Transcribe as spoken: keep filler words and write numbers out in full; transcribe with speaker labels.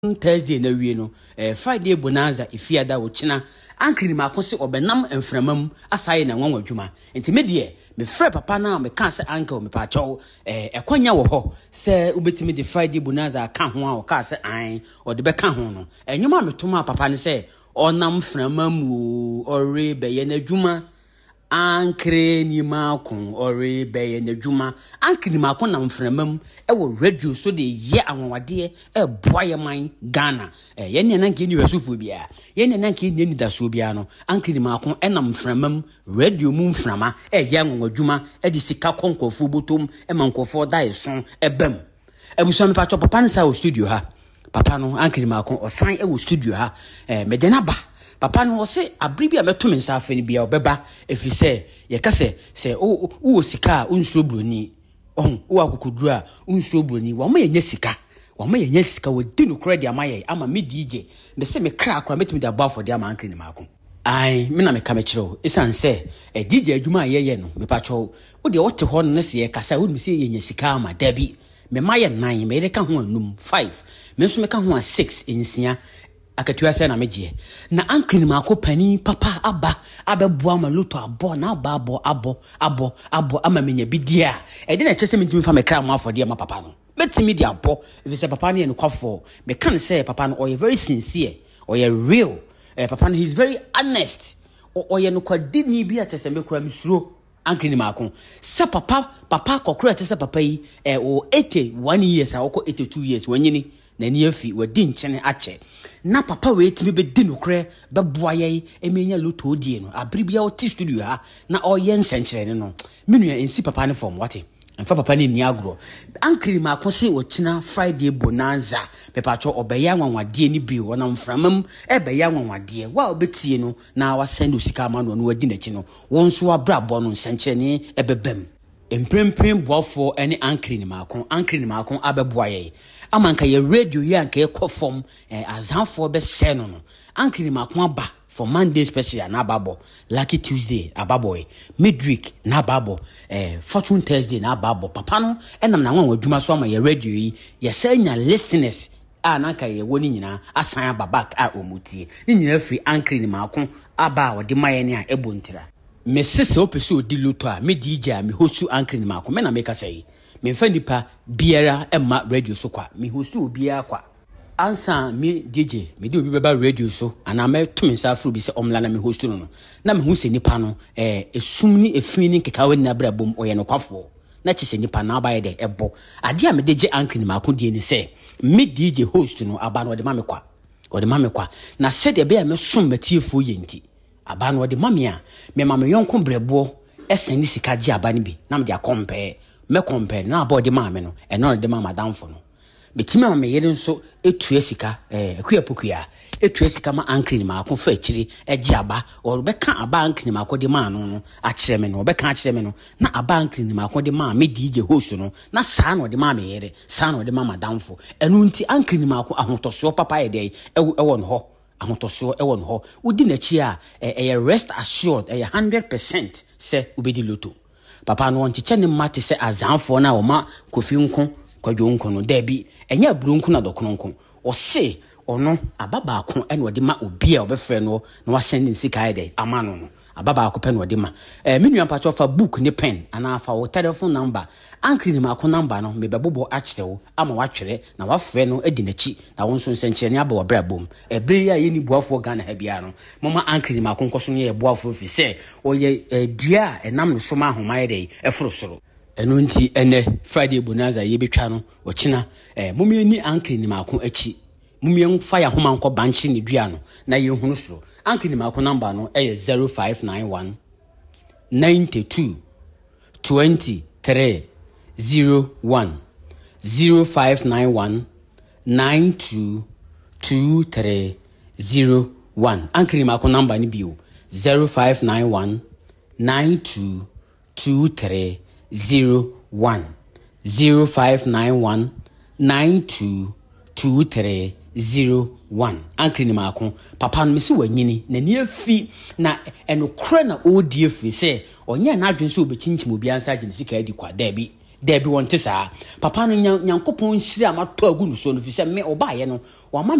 Speaker 1: Thursday na wie no eh Friday bonanza ifiada wo china ankri ma akose obenam enframam asaye na nwanwa dwuma enti me de me frɛ papa na me ka se uncle me pa chow eh ekonya wo ho se ubetimi de Friday bonanza ka ho a o ka se an o de be ka ho no enwuma metoma papa ne se onam framam wo ore be ye na dwuma ankre ni makon ore be ye na dwuma ankri makon nam framam e wo radio so de ye anwade e boa ye man Ghana eh ye ne nan ke ni wasufu bia ye ne nan ke ni ni daso bia no ankri makon e nam framam radio mu mframa e ye anwadwuma e de sika konkofu botom e mankofo dai so e bam e buso me pacho papa nsa o studio ha papa no ankri makon osan e wo studio ha eh me de na ba papa no se abribi a meto mensa afeni bia obeba efise ye kase se o wo sika unsuo broni on wo akukuduru a unsuo broni wo ma ye sika wo ma ye sika wo di no credit amaye ama me D J me se me kra akwa metimi da bafo de ama ankre ni mako ai me na me ka me kire isan se e D J adwuma ye ye no me pa cho wo de wote ho no se ye kasa wo me se ye nya sika ama dabi me ma ye nine me de ka ho anum five me so me ka ho six ensia akatua se na meje na ankri mako pani papa aba abeboa ma luto abo na aba abo abo abo abo ama menya bidia e de na chese mentimi fa me kra mo afode ma papa no betimi di abo if say papa ne kwafo me kan say papa no oye very sincere oye real eh, papa no he's very honest oye no kwadi ni bi atese me kra misuro ankri mako se papa papa kokra atese papa yi eh, o eighty-one years a oko eighty-two years wanyini na ni afi wadi nchene ache na papa we timi be di nokre be boa ye emenya loto odie no abribia o ti studio ha na oye nsenkyere no menua ensi papa ne form wate enfa papa ne ni agro ankri ma akose o china Friday bonanza pepa cho obeya nwanwade ni bi wona mframam ebeya nwanwade wa obetie no na wa send osika ma no no wadi na chi no wonso abrabo no nsenkyere ne ebebem emprempren boafo ene ankri ni makon ankri ni makon abeboa ye amanka ye radio ye anka ye kofom eh, azanfo be se no no ankri ni makon aba for Monday special na babo Lucky Tuesday ababoy midweek na babo eh, Fortune Thursday na babo papa no enam na nwa adwuma so ama ye radio yi ye sanya listeners a nanka ye woni nyina asan ababak a omutie ni nyina free ankri ni makon aba odi maye ne a ebontira me sese opese odi luto a me D J a me hostu ankri ni mako me na me kasa yi me mfa nipa biara emma radio so kwa me hostu obiara kwa ansa me D J me di obi beba radio so ana me tumi sa fru bi se omla na me hostu no na me hu se nipa no eh esumni efini kekawe na bra bom oye no kwafo na chi se nipa na abaye de ebo ade a me de je ankri ni mako die ni se me D J host no aba no de ma me kwa ode ma me kwa na se de be a me som matiefo yenti aba no de mame a me mame yonko brebo esen ni sika gi aba ni bi na me de compare me compare na aba de mame no e no de mama danfo no betima mame yere nso etua sika eh akua pokua etua sika ma ankri ni ma ko fa akiri e gi aba o be ka aba ankri ni ma ko de ma no no a kire me no be ka kire me no na aba ankri ni ma ko de ma me D J host no na saa no de mame yere saa no de mama danfo enu nti ankri ni ma ko ahotoso papa ye de e wo no ho ahotoso e won ho udi na chi a e rest assured e one hundred percent se ubedi loto papa no nchiche ne mate se azanfo na wo ma kofi nko kwadwo nko no dabi enya aburu nko na dokono nko o se ono ababa ako ene odi ma obi a obefre no na wasend nsika ide amano no ababa ako pen odi ma eh menua pacho fa book ne pen ana fa wo telephone number ankri ni mako number no mebebobo akyerewo ama watwere na wafre no edi nachi na wonso nsenkyere ne aba wo bra bom ebre ya ye ni buafo Ghana ha bia no mama ankri ni mako nkoso ne ye buafo fi se oye dua enam no so ma ahoma ide eforo soro eno nti ene Friday bonanza ye betwa no ochina eh mumye ni ankri ni mako achi mumye fire homa nko banchi ni dua no na ye hunu soro ankri ni mako number no eh zero five nine one nine two two three zero one zero five nine one nine two two three zero one ankri mako number ni bio zero five nine one nine two two three zero one zero five nine one nine two two three zero one ankri ni mako papa no mesi wanyini na ni afi na eno kra na odi afi se onye na adwen so obechinchim obi ansa gye sika adi kwa da bi there be one tisa papa no nyankopon hire amato agu no so no fi se me obaye no wa